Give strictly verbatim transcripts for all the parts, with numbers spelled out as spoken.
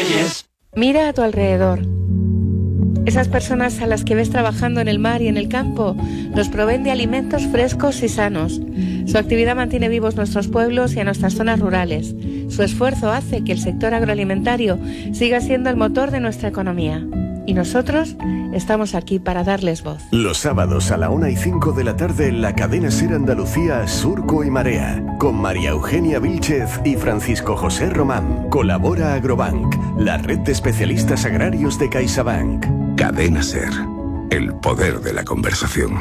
Reyes. Mira a tu alrededor. Esas personas a las que ves trabajando en el mar y en el campo nos proveen de alimentos frescos y sanos. Su actividad mantiene vivos nuestros pueblos y a nuestras zonas rurales. Su esfuerzo hace que el sector agroalimentario siga siendo el motor de nuestra economía. Y nosotros estamos aquí para darles voz. Los sábados a la una y cinco de la tarde en la cadena SER Andalucía, Surco y Marea, con María Eugenia Vílchez y Francisco José Román. Colabora Agrobank, la red de especialistas agrarios de CaixaBank. Cadena SER, el poder de la conversación.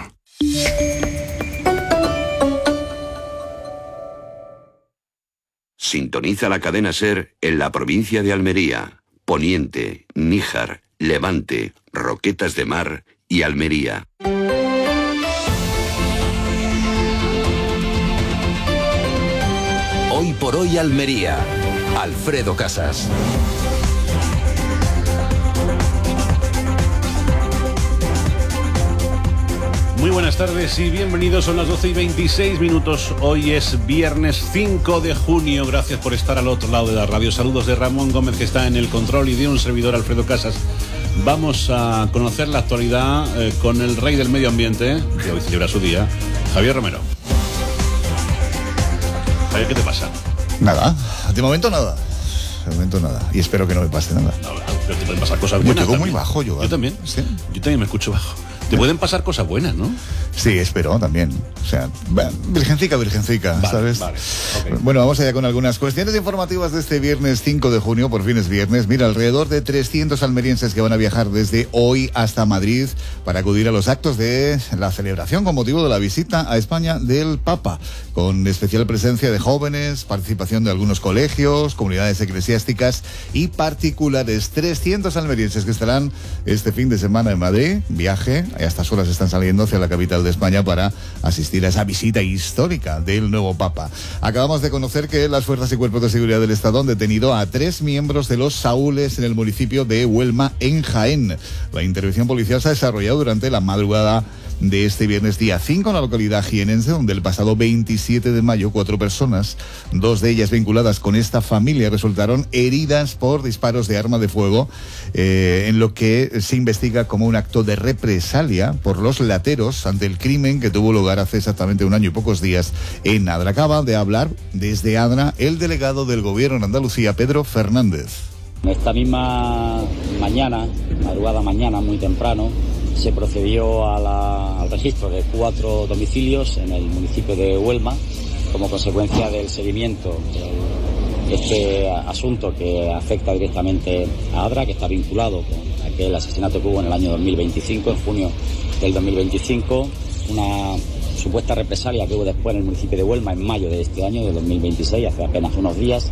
Sintoniza la cadena SER en la provincia de Almería, Poniente, Níjar, Levante, Roquetas de Mar y Almería. Hoy por hoy Almería. Alfredo Casas. Muy buenas tardes y bienvenidos, son las doce y veintiséis minutos, hoy es viernes cinco de junio, gracias por estar al otro lado de la radio, saludos de Ramón Gómez que está en el control y de un servidor Alfredo Casas. Vamos a conocer la actualidad eh, con el rey del medio ambiente, que hoy celebra su día, Javier Romero. Javier, ¿qué te pasa? Nada, de momento nada. De momento nada. Y espero que no me pase nada. No, pero te pueden pasar cosas buenas. Yo tengo muy bajo, yo. Yo también. ¿Sí? Yo también me escucho bajo. Te pueden pasar cosas buenas, ¿no? Sí, espero también. O sea, virgencica, virgencica, vale, ¿sabes? Vale, okay. Bueno, vamos allá con algunas cuestiones informativas de este viernes cinco de junio, por fin es viernes. Mira, alrededor de trescientos almerienses que van a viajar desde hoy hasta Madrid para acudir a los actos de la celebración con motivo de la visita a España del Papa, con especial presencia de jóvenes, participación de algunos colegios, comunidades eclesiásticas y particulares. trescientos almerienses que estarán este fin de semana en Madrid, viaje. A estas horas están saliendo hacia la capital de España para asistir a esa visita histórica del nuevo Papa. Acabamos de conocer que las fuerzas y cuerpos de seguridad del Estado han detenido a tres miembros de los Saúles en el municipio de Huelma, en Jaén. La intervención policial se ha desarrollado durante la madrugada de este viernes día cinco en la localidad jienense, donde el pasado veintisiete de mayo cuatro personas, dos de ellas vinculadas con esta familia, resultaron heridas por disparos de arma de fuego, eh, en lo que se investiga como un acto de represalia por los lateros ante el crimen que tuvo lugar hace exactamente un año y pocos días en Adra. Acaba de hablar desde Adra el delegado del Gobierno en Andalucía, Pedro Fernández. Esta misma mañana, madrugada mañana, muy temprano, se procedió a la, al registro de cuatro domicilios en el municipio de Huelma como consecuencia del seguimiento de este asunto que afecta directamente a Adra, que está vinculado con aquel asesinato que hubo en el año dos mil veinticinco, en junio del dos mil veinticinco, una supuesta represalia que hubo después en el municipio de Huelma en mayo de este año, de dos mil veintiséis, hace apenas unos días.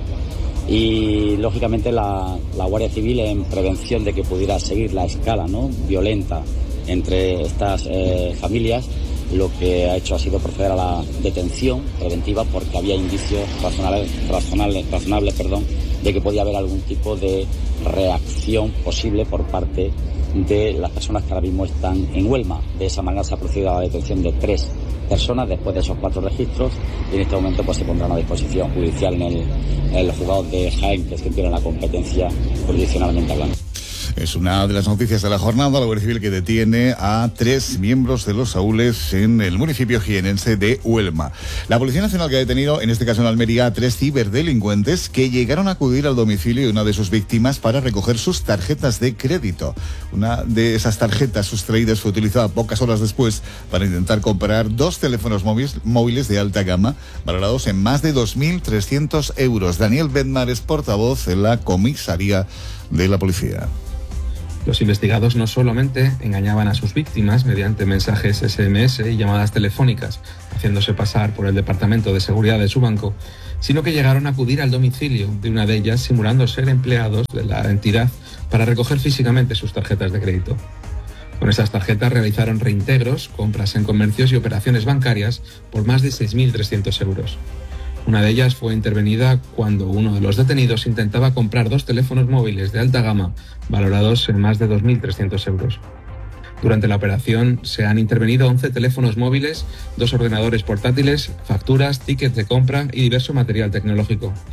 Y lógicamente la, la Guardia Civil, en prevención de que pudiera seguir la escala, ¿no?, violenta entre estas eh, familias, lo que ha hecho ha sido proceder a la detención preventiva porque había indicios razonables, razonables, razonables perdón, de que podía haber algún tipo de reacción posible por parte de las personas que ahora mismo están en Huelma. De esa manera se ha procedido a la detención de tres personas después de esos cuatro registros y en este momento pues se pondrán a disposición judicial en el, en el juzgado de Jaén, que es quien tiene la competencia jurisdiccionalmente hablando. Es una de las noticias de la jornada, la Guardia Civil que detiene a tres miembros de los Saúles en el municipio jienense de Huelma. La Policía Nacional que ha detenido, en este caso en Almería, a tres ciberdelincuentes que llegaron a acudir al domicilio de una de sus víctimas para recoger sus tarjetas de crédito. Una de esas tarjetas sustraídas fue utilizada pocas horas después para intentar comprar dos teléfonos móviles, móviles de alta gama, valorados en más de dos mil trescientos euros. Daniel Bedmar es portavoz en la comisaría de la policía. Los investigados no solamente engañaban a sus víctimas mediante mensajes ese eme ese y llamadas telefónicas, haciéndose pasar por el departamento de seguridad de su banco, sino que llegaron a acudir al domicilio de una de ellas simulando ser empleados de la entidad para recoger físicamente sus tarjetas de crédito. Con estas tarjetas realizaron reintegros, compras en comercios y operaciones bancarias por más de seis mil trescientos euros. Una de ellas fue intervenida cuando uno de los detenidos intentaba comprar dos teléfonos móviles de alta gama valorados en más de dos mil trescientos euros. Durante la operación se han intervenido once teléfonos móviles, dos ordenadores portátiles, facturas, tickets de compra y diverso material tecnológico.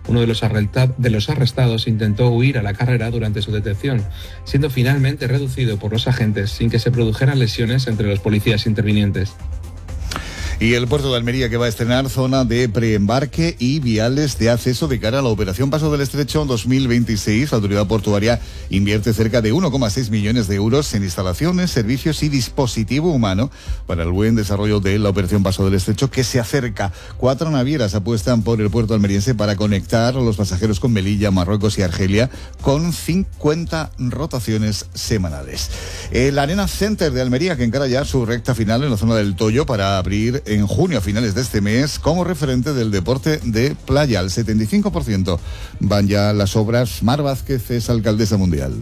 Uno de los, arresta- de los arrestados intentó huir a la carrera durante su detención, siendo finalmente reducido por los agentes sin que se produjeran lesiones entre los policías intervinientes. Y el puerto de Almería, que va a estrenar zona de preembarque y viales de acceso de cara a la operación Paso del Estrecho dos mil veintiséis. La autoridad portuaria invierte cerca de uno coma seis millones de euros en instalaciones, servicios y dispositivo humano para el buen desarrollo de la operación Paso del Estrecho, que se acerca. Cuatro navieras apuestan por el puerto almeriense para conectar a los pasajeros con Melilla, Marruecos y Argelia, con cincuenta rotaciones semanales. El Arena Center de Almería, que encara ya su recta final en la zona del Toyo para abrir en junio, a finales de este mes, como referente del deporte de playa. Al setenta y cinco por ciento van ya las obras. Mar Vázquez es alcaldesa mundial.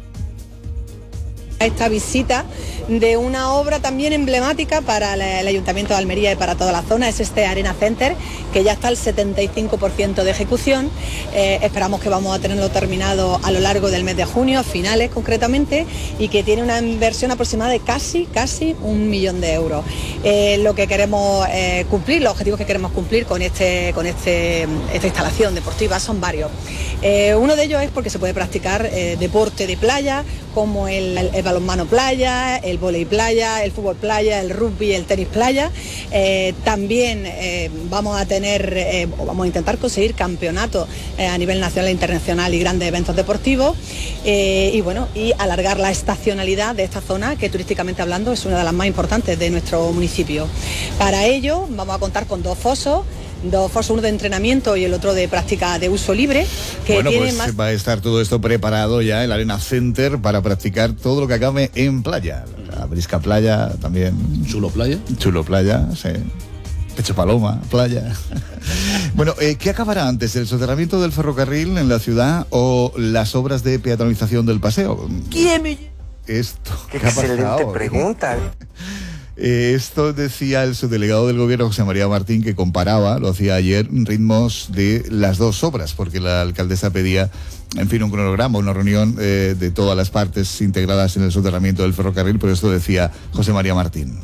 Esta visita de una obra también emblemática para el Ayuntamiento de Almería y para toda la zona es este Arena Center, que ya está al setenta y cinco por ciento de ejecución. Eh, esperamos que vamos a tenerlo terminado a lo largo del mes de junio, a finales concretamente, y que tiene una inversión aproximada de casi, casi un millón de euros. Eh, lo que queremos eh, cumplir, los objetivos que queremos cumplir con, este, con este, esta instalación deportiva son varios. Eh, uno de ellos es porque se puede practicar eh, deporte de playa, como el, el, el balonmano playa, el vóley playa, el fútbol playa, el rugby, el tenis playa. Eh, también eh, vamos a tener, eh, o vamos a intentar conseguir campeonatos eh, a nivel nacional e internacional y grandes eventos deportivos. Eh, y bueno, y alargar la estacionalidad de esta zona, que turísticamente hablando es una de las más importantes de nuestro municipio. Para ello vamos a contar con dos fosos, dos fosos, uno de entrenamiento y el otro de práctica de uso libre. Que bueno, tiene pues más... va a estar todo esto preparado ya, el Arena Center, para practicar todo lo que acabe en playa. La Brisca Playa también. Chulo Playa. Chulo Playa, sí. Pecho Paloma, playa. Bueno, eh, ¿qué acabará antes? ¿El soterramiento del ferrocarril en la ciudad o las obras de peatonalización del paseo? ¿Quién me... Esto. Qué ¿qué ha excelente pasado? pregunta. Eh, esto decía el subdelegado del gobierno, José María Martín, que comparaba, lo hacía ayer, ritmos de las dos obras, porque la alcaldesa pedía, en fin, un cronograma, una reunión eh, de todas las partes integradas en el soterramiento del ferrocarril, pero esto decía José María Martín.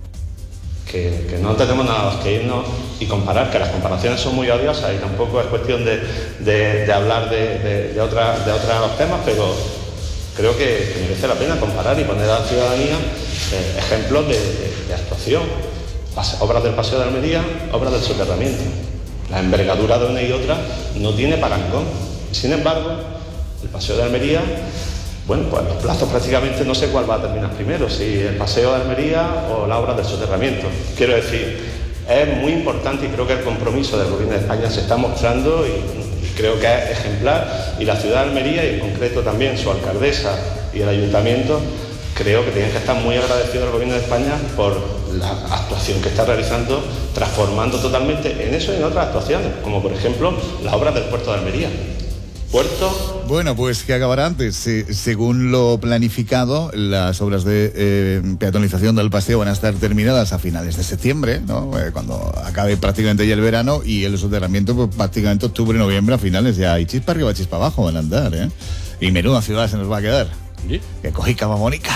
Que, que no tenemos nada más que irnos y comparar, que las comparaciones son muy odiosas y tampoco es cuestión de, de, de hablar de, de, de, otra, de otros temas, pero creo que, que merece la pena comparar y poner a la ciudadanía eh, ejemplos de, de, de actuación. Pase, obras del Paseo de Almería, obras del soterramiento. La envergadura de una y otra no tiene parangón. Sin embargo, el Paseo de Almería, bueno, pues los plazos prácticamente no sé cuál va a terminar primero, si el Paseo de Almería o la obra del soterramiento. Quiero decir, es muy importante y creo que el compromiso del Gobierno de España se está mostrando y, y creo que es ejemplar. Y la ciudad de Almería, y en concreto también su alcaldesa y el ayuntamiento, creo que tienen que estar muy agradecidos al Gobierno de España por la actuación que está realizando, transformando totalmente en eso y en otras actuaciones, como por ejemplo las obras del puerto de Almería. Puerto. Bueno, pues ¿qué acabará antes? Eh, según lo planificado, las obras de eh, peatonalización del paseo van a estar terminadas a finales de septiembre, ¿no? Eh, cuando acabe prácticamente ya el verano, y el soterramiento pues, prácticamente octubre, noviembre, a finales ya. Y chispa arriba, chispa abajo van a andar, ¿eh? Y menuda ciudad se nos va a quedar. ¿Sí? Que cogí Mónica.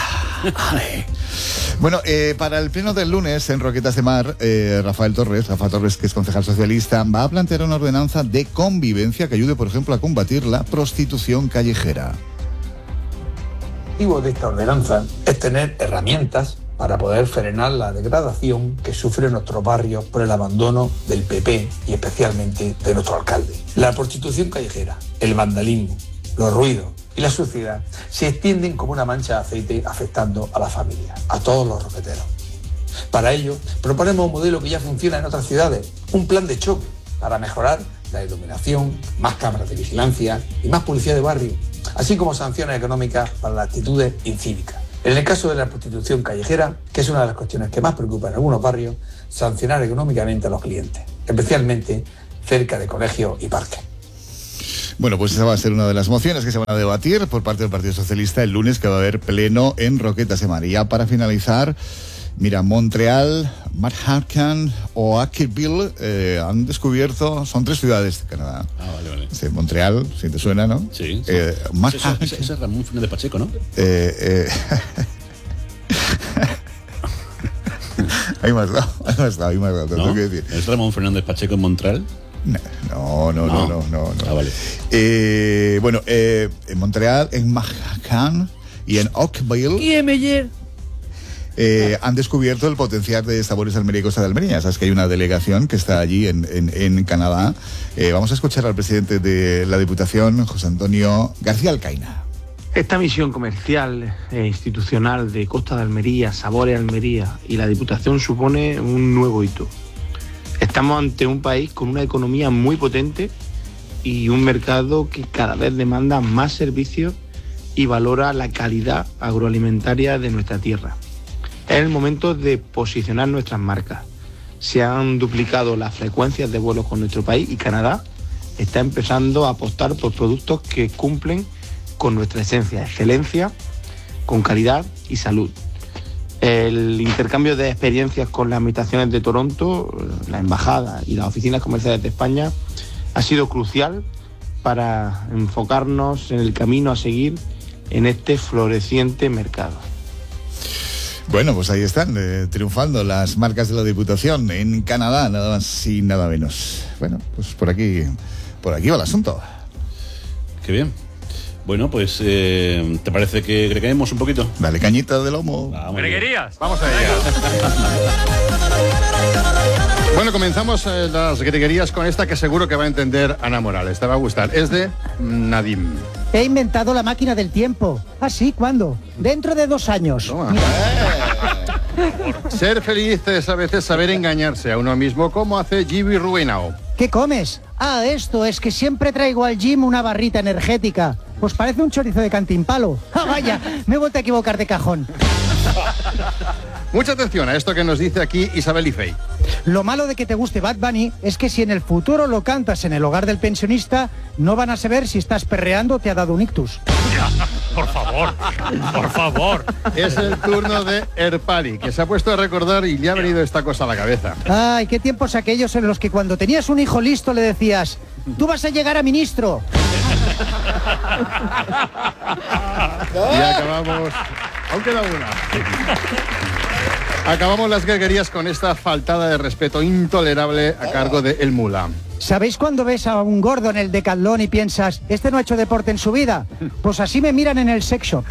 Bueno, eh, para el pleno del lunes en Roquetas de Mar, eh, Rafael Torres, Rafa Torres, que es concejal socialista, va a plantear una ordenanza de convivencia que ayude, por ejemplo, a combatir la prostitución callejera. El objetivo de esta ordenanza es tener herramientas para poder frenar la degradación que sufren nuestros barrios por el abandono del P P y especialmente de nuestro alcalde. La prostitución callejera, el vandalismo, los ruidos y la suciedad se extienden como una mancha de aceite afectando a la familia, a todos los roqueteros. Para ello, proponemos un modelo que ya funciona en otras ciudades, un plan de choque para mejorar la iluminación, más cámaras de vigilancia y más policía de barrio, así como sanciones económicas para las actitudes incívicas. En el caso de la prostitución callejera, que es una de las cuestiones que más preocupa en algunos barrios, sancionar económicamente a los clientes, especialmente cerca de colegios y parques. Bueno, pues esa va a ser una de las mociones que se van a debatir por parte del Partido Socialista el lunes, que va a haber pleno en Roquetas de Mar. Y ya para finalizar, mira, Montreal, Manhattan o Ackerville eh, han descubierto, son tres ciudades de Canadá. Ah, vale, vale. Sí, Montreal, si te suena, ¿no? Sí. sí. Eh, Manhattan. Ese, ese, ese es Ramón Fernández Pacheco, ¿no? Eh, eh. Ahí me has dado, ahí me has dado, ahí me has dado, te ¿No? tengo que decir. ¿Es Ramón Fernández Pacheco en Montreal? No, no, no, no, no. no. Ah, vale. Eh, bueno, eh, en Montreal, en Mahacan y en Oakville. Y en Meyer. Eh, han descubierto el potencial de Sabores Almería y Costa de Almería. Sabes que hay una delegación que está allí en, en, en Canadá. Eh, vamos a escuchar al presidente de la Diputación, José Antonio García Alcaina. Esta misión comercial e institucional de Costa de Almería, Sabores Almería y la Diputación supone un nuevo hito. Estamos ante un país con una economía muy potente y un mercado que cada vez demanda más servicios y valora la calidad agroalimentaria de nuestra tierra. Es el momento de posicionar nuestras marcas. Se han duplicado las frecuencias de vuelos con nuestro país y Canadá está empezando a apostar por productos que cumplen con nuestra esencia, excelencia, con calidad y salud. El intercambio de experiencias con las administraciones de Toronto, la embajada y las oficinas comerciales de España ha sido crucial para enfocarnos en el camino a seguir en este floreciente mercado. Bueno, pues ahí están, eh, triunfando las marcas de la Diputación en Canadá, nada más y nada menos. Bueno, pues por aquí, por aquí va el asunto. Qué bien. Bueno, pues, eh, ¿te parece que greguemos un poquito? Dale cañita de lomo. Greguerías, vamos a ellas. Bueno, comenzamos eh, las greguerías con esta que seguro que va a entender Ana Morales, te va a gustar. Es de Nadim. He inventado la máquina del tiempo. ¿Ah, sí? ¿Cuándo? Dentro de dos años. Ser feliz es a veces saber engañarse a uno mismo, como hace Gibi Ruinao. ¿Qué comes? Ah, esto, es que siempre traigo al gym una barrita energética. Pues parece un chorizo de cantimpalo. ¡Ah, vaya! Me he vuelto a equivocar de cajón. Mucha atención a esto que nos dice aquí Isabel Ifei. Lo malo de que te guste Bad Bunny es que si en el futuro lo cantas en el hogar del pensionista, no van a saber si estás perreando o te ha dado un ictus. Por favor, por favor. Es el turno de Erpali, que se ha puesto a recordar y le ha venido esta cosa a la cabeza. Ay, qué tiempos aquellos en los que cuando tenías un hijo listo le decías, tú vas a llegar a ministro. Y acabamos... Aún queda una. Acabamos las greguerías con esta faltada de respeto intolerable a cargo de El Mula. ¿Sabéis cuando ves a un gordo en el Decathlon y piensas, este no ha hecho deporte en su vida? Pues así me miran en el sex shop.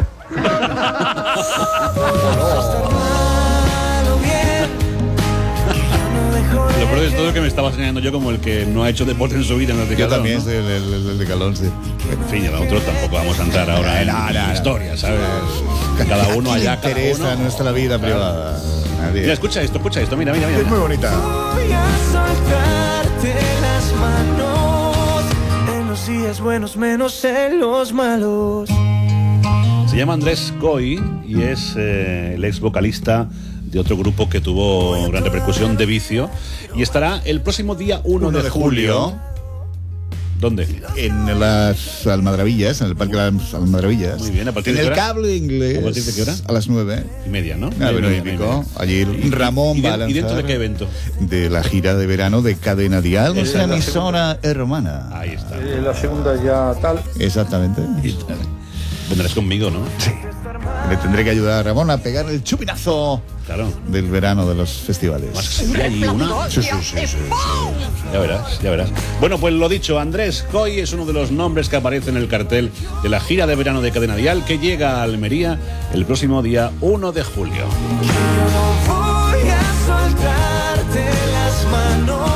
Lo peor de todo es que me estaba señalando yo como el que no ha hecho deporte en su vida en el Decathlon. Yo también ¿no? soy el, el, el Decathlon, sí. En fin, a nosotros tampoco vamos a entrar ahora en no, no, no. historia, ¿sabes? Cada uno allá, cada interesa uno. nuestra vida claro. privada. Nadie. Mira, escucha esto, escucha esto, mira, mira, mira. Es muy bonita. Voy a soltarte las manos en los días buenos menos en los malos. Se llama Andrés Coy y es eh, el ex vocalista de otro grupo que tuvo gran repercusión, de Vicio, y estará el próximo día uno de julio. ¿Dónde? En las Almadrabillas, en el Parque de las Almadrabillas. Muy bien, ¿a partir en de qué el hora? Cable Inglés. ¿A partir de qué hora? A las nueve y media, ¿no? A ver, y pico. Allí Ramón ¿Y, va a ¿Y lanzar dentro de qué evento? De la gira de verano de Cadena Dial, o sea, emisora hermana. Ahí está. Eh, la segunda ya tal. Exactamente. Vendrás conmigo, ¿no? Sí. Le tendré que ayudar a Ramón a pegar el chupinazo claro. del verano de los festivales. ¿Y allí una? Sí, sí, sí, sí, sí. Ya verás, ya verás. Bueno, pues lo dicho, Andrés Coy es uno de los nombres que aparece en el cartel de la gira de verano de Cadena Dial, que llega a Almería el próximo día uno de julio. Yo no voy a soltarte las manos.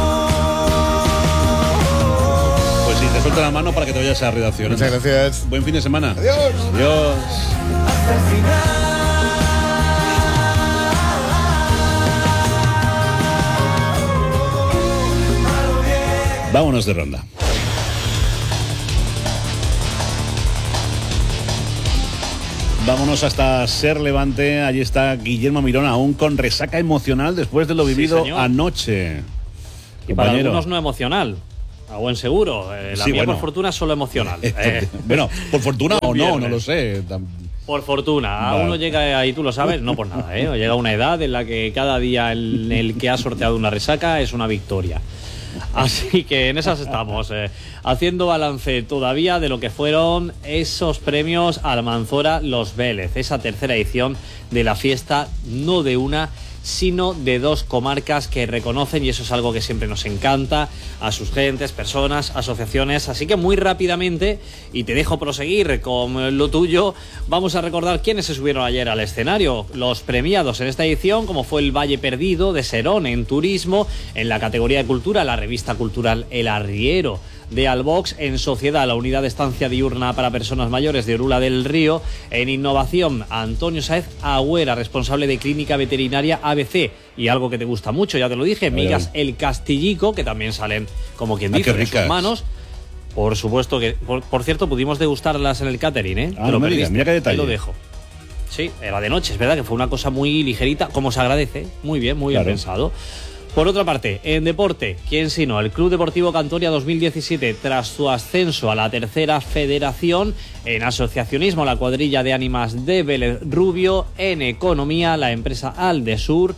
Pues sí, te suelto la mano para que te vayas a la redacción. Muchas gracias. Buen fin de semana. Adiós. Adiós. Hasta el final. Vámonos de ronda. Vámonos hasta Ser Levante. Allí está Guillermo Mirón, aún con resaca emocional después de lo vivido sí, anoche. Y para algunos no emocional. A buen seguro. Eh, la sí, mía, bueno. por fortuna, solo emocional. Eh. Bueno, por fortuna o no, no lo sé. Por fortuna. A uno llega ahí, tú lo sabes, no por nada, ¿eh? Llega una edad en la que cada día en el que ha sorteado una resaca es una victoria. Así que en esas estamos, eh, haciendo balance todavía de lo que fueron esos premios Almanzora Los Vélez, esa tercera edición de la fiesta, no de una, sino de dos comarcas que reconocen, y eso es algo que siempre nos encanta, a sus gentes, personas, asociaciones. Así que muy rápidamente, y te dejo proseguir con lo tuyo, vamos a recordar quiénes se subieron ayer al escenario. Los premiados en esta edición, como fue el Valle Perdido de Serón en turismo, en la categoría de cultura, la revista cultural El Arriero de Albox, en sociedad, la unidad de estancia diurna para personas mayores de Orula del Río, en innovación, Antonio Sáez Agüera, responsable de clínica veterinaria A B C, y algo que te gusta mucho, ya te lo dije, migas El Castillico, que también salen, como quien dice, de sus manos. Por supuesto que, por, por cierto, pudimos degustarlas en el catering, ¿eh? Ah, no me digas, mira qué detalle. Ahí lo dejo. Sí, era de noche, es verdad que fue una cosa muy ligerita, como se agradece, muy bien, muy claro. bien pensado. Por otra parte, en deporte, ¿quién sino? El Club Deportivo Cantoria dos mil diecisiete, tras su ascenso a la tercera federación. En asociacionismo, la cuadrilla de ánimas de Vélez Rubio. En economía, la empresa Aldesur.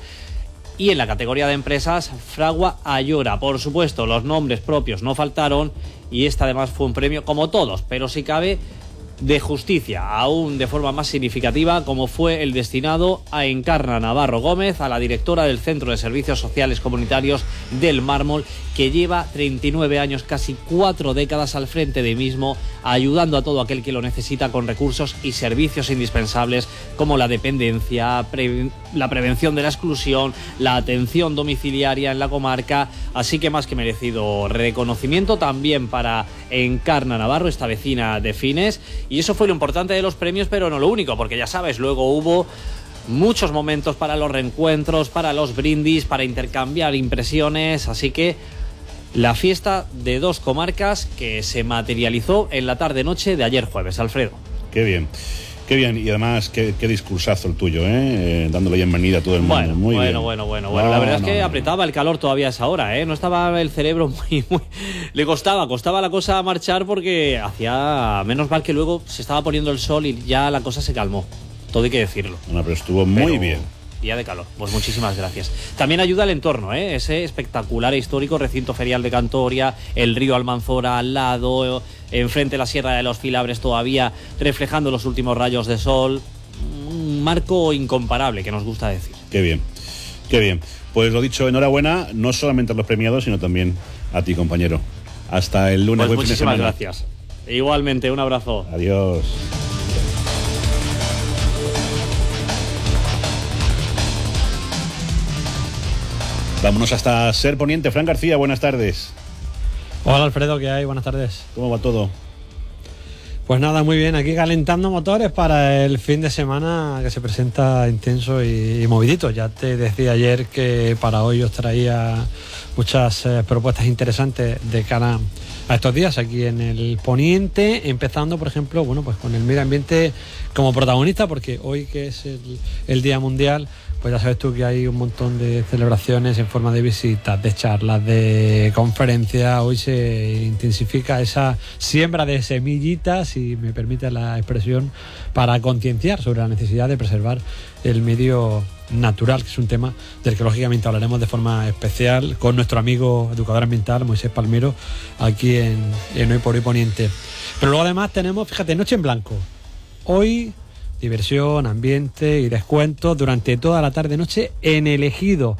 Y en la categoría de empresas, Fragua Ayora. Por supuesto, los nombres propios no faltaron, y este además fue un premio, como todos, pero si cabe, de justicia, aún de forma más significativa, como fue el destinado a Encarna Navarro Gómez, a la directora del Centro de Servicios Sociales Comunitarios del Mármol, que lleva treinta y nueve años, casi cuatro décadas al frente de mismo, ayudando a todo aquel que lo necesita con recursos y servicios indispensables como la dependencia, pre- la prevención de la exclusión, la atención domiciliaria en la comarca. Así que más que merecido reconocimiento también para Encarna Navarro, esta vecina de Fines. Y eso fue lo importante de los premios, pero no lo único, porque ya sabes, luego hubo muchos momentos para los reencuentros, para los brindis, para intercambiar impresiones. Así que la fiesta de dos comarcas que se materializó en la tarde-noche de ayer jueves, Alfredo. Qué bien. Qué bien, y además, qué, qué discursazo el tuyo, ¿eh? Eh, dándole bienvenida a todo el mundo. Bueno, muy bueno, bien. bueno, bueno, bueno. No, la verdad no, es que no. apretaba el calor todavía a esa hora, ¿eh? No estaba el cerebro muy, muy... Le costaba, costaba la cosa marchar, porque hacía... Menos mal que luego se estaba poniendo el sol y ya la cosa se calmó. Todo hay que decirlo. No, pero estuvo muy Pero... bien. Día de calor, pues muchísimas gracias. También ayuda el entorno, ¿eh? Ese espectacular e histórico recinto ferial de Cantoria, el río Almanzora al lado, enfrente la Sierra de los Filabres todavía reflejando los últimos rayos de sol. Un marco incomparable, que nos gusta decir. Qué bien, qué bien. Pues lo dicho, enhorabuena, no solamente a los premiados, sino también a ti, compañero. Hasta el lunes. Pues buen fin de semana. muchísimas gracias. Igualmente, un abrazo. Adiós. Vámonos hasta Ser Poniente. Fran García, buenas tardes. Hola Alfredo, ¿qué hay? Buenas tardes. ¿Cómo va todo? Pues nada, muy bien, aquí calentando motores para el fin de semana que se presenta intenso y, y movidito. Ya te decía ayer que para hoy os traía muchas eh, propuestas interesantes de cara a estos días aquí en el Poniente, empezando por ejemplo, bueno, pues con el medio ambiente como protagonista, porque hoy que es el, el Día Mundial, pues ya sabes tú que hay un montón de celebraciones en forma de visitas, de charlas, de conferencias. Hoy se intensifica esa siembra de semillitas, si me permite la expresión, para concienciar sobre la necesidad de preservar el medio natural, que es un tema del que lógicamente hablaremos de forma especial con nuestro amigo educador ambiental Moisés Palmero aquí en, en Hoy por Hoy Poniente. Pero luego además tenemos, fíjate, Noche en Blanco. Hoy diversión, ambiente y descuentos durante toda la tarde-noche en el Ejido.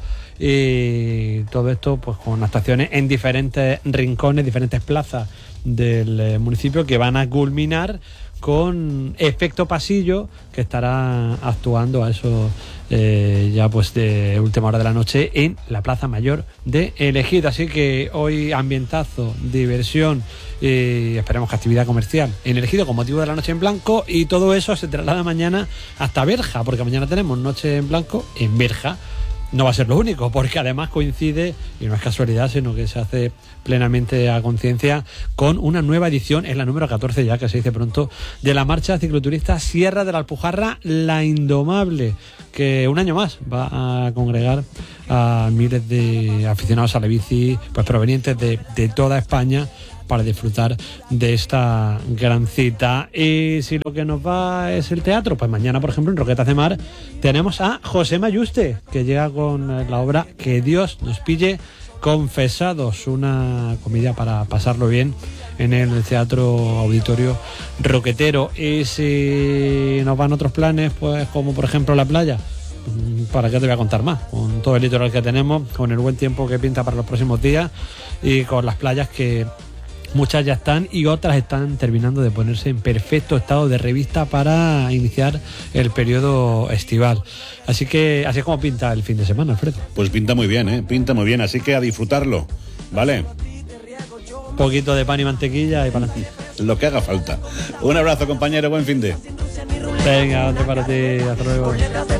Y todo esto pues con actuaciones en diferentes rincones, diferentes plazas del eh, municipio, que van a culminar con Efecto Pasillo, que estará actuando a eso eh, ya pues de última hora de la noche en la Plaza Mayor de El Ejido. Así que hoy ambientazo, diversión y esperemos que actividad comercial en El Ejido con motivo de la Noche en Blanco, y todo eso se traslada mañana hasta Berja, porque mañana tenemos Noche en Blanco en Berja. No va a ser lo único, porque además coincide, y no es casualidad, sino que se hace plenamente a conciencia, con una nueva edición, es la número catorce ya, que se dice pronto, de la marcha cicloturista Sierra de la Alpujarra La Indomable, que un año más va a congregar a miles de aficionados a la bici, pues provenientes de, de toda España, para disfrutar de esta gran cita. Y si lo que nos va es el teatro, pues mañana, por ejemplo, en Roquetas de Mar tenemos a José Mayuste, que llega con la obra Que Dios nos pille confesados, una comedia para pasarlo bien en el Teatro Auditorio Roquetero. Y si nos van otros planes, pues como por ejemplo la playa, ¿para qué te voy a contar más? Con todo el litoral que tenemos, con el buen tiempo que pinta para los próximos días y con las playas que muchas ya están y otras están terminando de ponerse en perfecto estado de revista para iniciar el periodo estival. Así que así es como pinta el fin de semana, Alfredo. Pues pinta muy bien, ¿eh? Pinta muy bien, así que a disfrutarlo, ¿vale? Un poquito de pan y mantequilla y para adelante. Lo que haga falta. Un abrazo, compañero, buen fin de. Venga, otro para ti, hasta luego.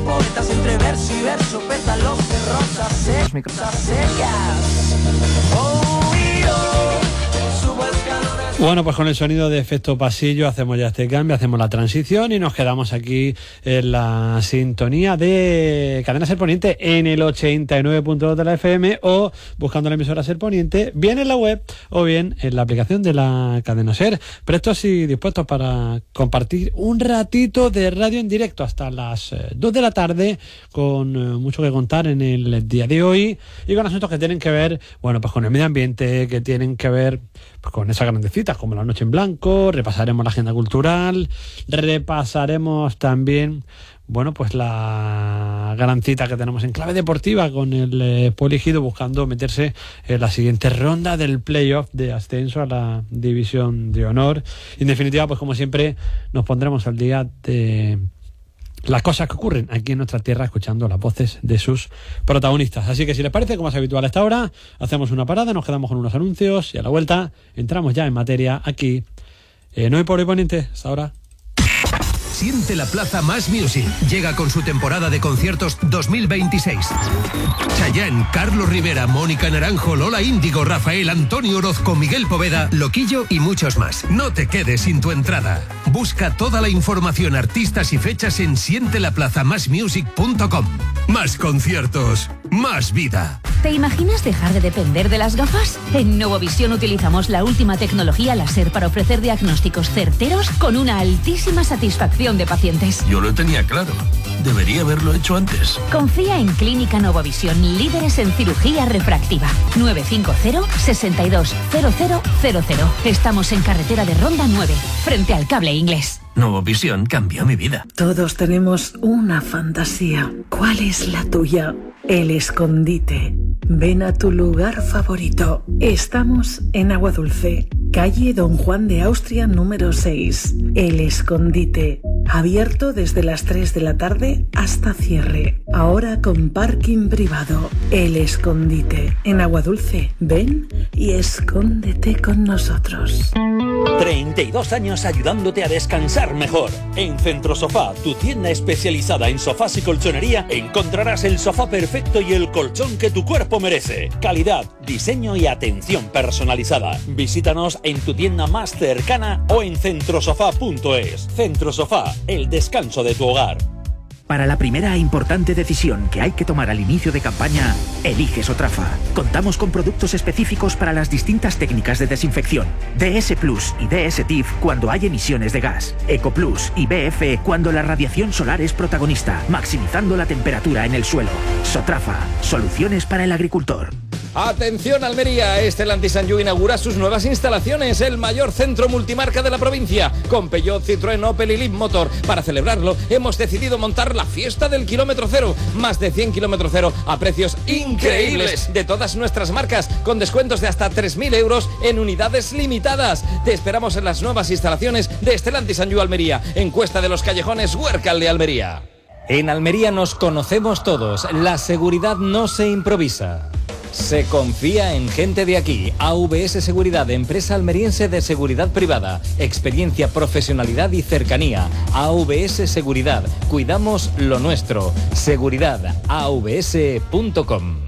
Bueno, pues con el sonido de efecto pasillo hacemos ya este cambio, hacemos la transición y nos quedamos aquí en la sintonía de Cadena Ser Poniente en el ochenta y nueve punto dos de la F M o buscando la emisora Ser Poniente, bien en la web o bien en la aplicación de la Cadena Ser. Prestos y dispuestos para compartir un ratito de radio en directo hasta las dos de la tarde con mucho que contar en el día de hoy y con asuntos que tienen que ver, bueno, pues con el medio ambiente, que tienen que ver pues con esas grandes citas como La Noche en Blanco, repasaremos la agenda cultural, repasaremos también, bueno, pues la gran cita que tenemos en clave deportiva con el eh, Poligido buscando meterse en la siguiente ronda del playoff de ascenso a la división de honor. Y en definitiva, pues como siempre, nos pondremos al día de las cosas que ocurren aquí en nuestra tierra escuchando las voces de sus protagonistas. Así que si les parece, como es habitual a esta hora, hacemos una parada, nos quedamos con unos anuncios y a la vuelta entramos ya en materia aquí en Hoy por Hoy Poniente. Hasta ahora. Siente la Plaza Más Music. Llega con su temporada de conciertos dos mil veintiséis. Chayanne, Carlos Rivera, Mónica Naranjo, Lola Índigo, Rafael, Antonio Orozco, Miguel Poveda, Loquillo y muchos más. No te quedes sin tu entrada. Busca toda la información, artistas y fechas en siente la plaza más music punto com. Más conciertos, más vida. ¿Te imaginas dejar de depender de las gafas? En Novovisión utilizamos la última tecnología láser para ofrecer diagnósticos certeros con una altísima satisfacción de pacientes. Yo lo tenía claro. Debería haberlo hecho antes. Confía en Clínica Novovisión, líderes en cirugía refractiva. nueve cinco cero, seis dos cero cero cero cero. Estamos en carretera de Ronda nueve, frente al Cable Inglés. Novovisión cambió mi vida. Todos tenemos una fantasía. ¿Cuál es la tuya? El escondite. Ven a tu lugar favorito. Estamos en Agua Dulce, calle Don Juan de Austria número seis. El escondite. Abierto desde las tres de la tarde hasta cierre. Ahora con parking privado. El escondite. En Agua Dulce. Ven y escóndete con nosotros. treinta y dos años ayudándote a descansar mejor. En Centro Sofá, tu tienda especializada en sofás y colchonería, encontrarás el sofá perfecto y el colchón que tu cuerpo merece. Calidad, diseño y atención personalizada. Visítanos en tu tienda más cercana o en centrosofá punto es. Centro Sofá, el descanso de tu hogar. Para la primera e importante decisión que hay que tomar al inicio de campaña, elige Sotrafa. Contamos con productos específicos para las distintas técnicas de desinfección. D S Plus y D S T I F cuando hay emisiones de gas. Eco Plus y B F cuando la radiación solar es protagonista, maximizando la temperatura en el suelo. Sotrafa, soluciones para el agricultor. Atención Almería, Stellantis Sanyu inaugura sus nuevas instalaciones, el mayor centro multimarca de la provincia, con Peugeot, Citroën, Opel y Leapmotor. Para celebrarlo, hemos decidido montar la fiesta del kilómetro cero, más de cien kilómetros cero a precios increíbles de todas nuestras marcas, con descuentos de hasta tres mil euros en unidades limitadas. Te esperamos en las nuevas instalaciones de Stellantis Sanyu Almería, en Cuesta de los Callejones, Huércal de Almería. En Almería nos conocemos todos, la seguridad no se improvisa. Se confía en gente de aquí. A V S Seguridad, empresa almeriense de seguridad privada. Experiencia, profesionalidad y cercanía. A V S Seguridad. Cuidamos lo nuestro. Seguridad a v s punto com.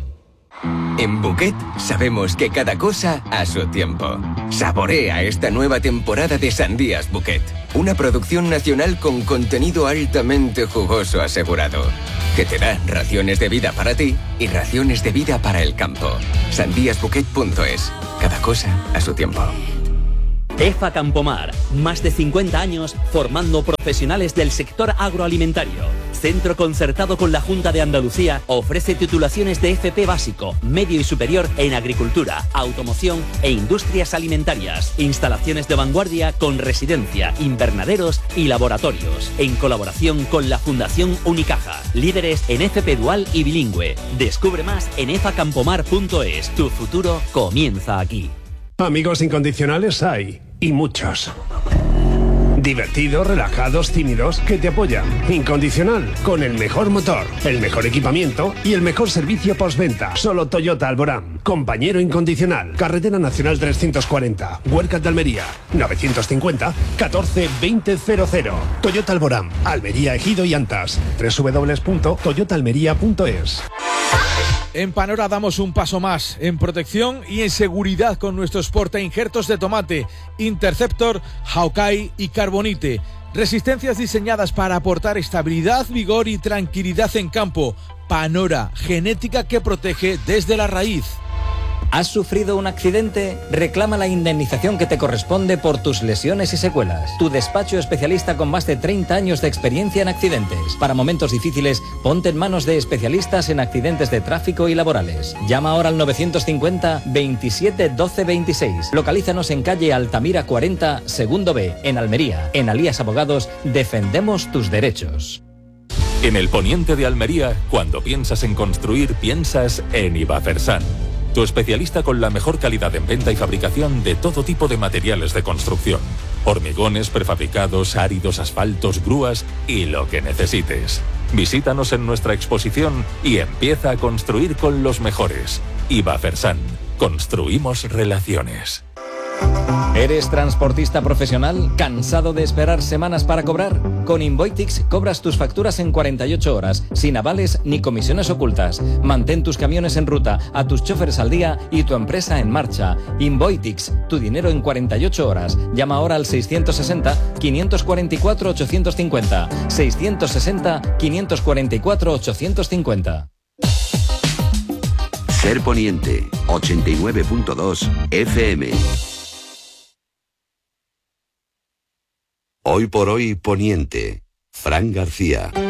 En Bouquet sabemos que cada cosa a su tiempo. Saborea esta nueva temporada de Sandías Bouquet. Una producción nacional con contenido altamente jugoso asegurado, que te da raciones de vida para ti y raciones de vida para el campo. sandías bouquet punto es. Cada cosa a su tiempo. EFA Campomar, más de cincuenta años formando profesionales del sector agroalimentario. Centro concertado con la Junta de Andalucía, ofrece titulaciones de F P básico, medio y superior en agricultura, automoción e industrias alimentarias. Instalaciones de vanguardia con residencia, invernaderos y laboratorios. En colaboración con la Fundación Unicaja. Líderes en F P dual y bilingüe. Descubre más en efa campomar punto es. Tu futuro comienza aquí. Amigos incondicionales hay, y muchos. Divertidos, relajados, tímidos, que te apoyan. Incondicional, con el mejor motor, el mejor equipamiento y el mejor servicio postventa. Solo Toyota Alborán. Compañero incondicional. Carretera Nacional trescientos cuarenta. Huercas de Almería. novecientos cincuenta catorce veinte cero cero. Toyota Alborán. Almería, Ejido y Antas. doble u doble u doble u punto toyota almería punto es. En Panora damos un paso más en protección y en seguridad con nuestros portainjertos de tomate, Interceptor, Hawkeye y Carbonite. Resistencias diseñadas para aportar estabilidad, vigor y tranquilidad en campo. Panora, genética que protege desde la raíz. ¿Has sufrido un accidente? Reclama la indemnización que te corresponde por tus lesiones y secuelas. Tu despacho especialista con más de treinta años de experiencia en accidentes. Para momentos difíciles, ponte en manos de especialistas en accidentes de tráfico y laborales. Llama ahora al novecientos cincuenta veintisiete doce veintiséis. Localízanos en calle Altamira cuarenta, segundo B, en Almería. En Alías Abogados, defendemos tus derechos. En el poniente de Almería, cuando piensas en construir, piensas en Ibafersan. Tu especialista con la mejor calidad en venta y fabricación de todo tipo de materiales de construcción. Hormigones, prefabricados, áridos, asfaltos, grúas y lo que necesites. Visítanos en nuestra exposición y empieza a construir con los mejores. Ibafersan. Construimos relaciones. ¿Eres transportista profesional? ¿Cansado de esperar semanas para cobrar? Con Invoitix cobras tus facturas en cuarenta y ocho horas, sin avales ni comisiones ocultas. Mantén tus camiones en ruta, a tus choferes al día y tu empresa en marcha. Invoitix, tu dinero en cuarenta y ocho horas. Llama ahora al seiscientos sesenta, quinientos cuarenta y cuatro, ochocientos cincuenta. seiscientos sesenta, quinientos cuarenta y cuatro, ochocientos cincuenta. Ser Poniente, ochenta y nueve punto dos F M. Hoy por hoy Poniente, Fran García.